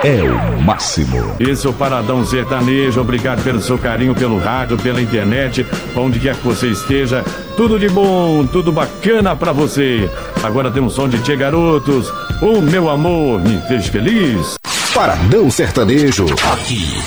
é o máximo. Esse é o Paradão Sertanejo. Obrigado pelo seu carinho, pelo rádio, pela internet, onde quer que você esteja. Tudo de bom, tudo bacana pra você. Agora tem um som de Tchê Garotos. O meu amor me fez feliz. Paradão Sertanejo. Aqui